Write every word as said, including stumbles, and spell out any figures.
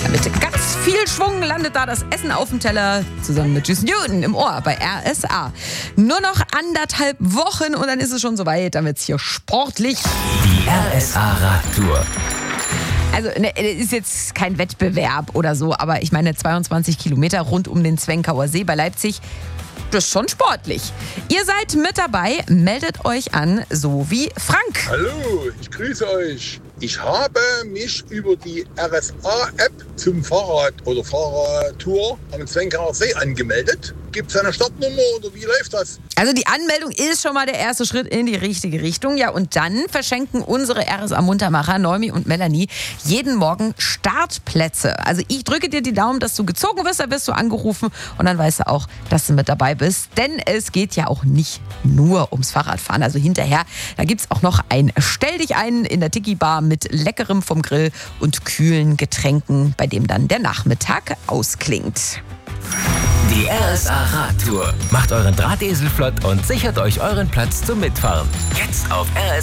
Mit ganz viel Schwung landet da das Essen auf dem Teller, zusammen mit Juice Newton im Ohr bei R S A. Nur noch anderthalb Wochen und dann ist es schon soweit, dann wird's hier sportlich. Die R S A Radtour. Also ne, ist jetzt kein Wettbewerb oder so, aber ich meine zweiundzwanzig Kilometer rund um den Zwenkauer See bei Leipzig, das ist schon sportlich. Ihr seid mit dabei, meldet euch an, so wie Frank. Hallo, ich grüße euch. Ich habe mich über die R S A-App zum Fahrrad- oder Fahrradtour am Zwenkauer See angemeldet. Gibt es eine Startnummer oder wie läuft das? Also die Anmeldung ist schon mal der erste Schritt in die richtige Richtung. Ja, und dann verschenken unsere R S A-Muntermacher Noemi und Melanie jeden Morgen Startplätze. Also ich drücke dir die Daumen, dass du gezogen wirst, dann wirst du angerufen und dann weißt du auch, dass du mit dabei bist. Denn es geht ja auch nicht nur ums Fahrradfahren. Also hinterher, da gibt es auch noch ein Stell dich ein in der Tiki-Bar mit Leckerem vom Grill und kühlen Getränken, bei dem dann der Nachmittag ausklingt. Die R S A Radtour. Macht euren Drahtesel flott und sichert euch euren Platz zum Mitfahren. Jetzt auf R S A.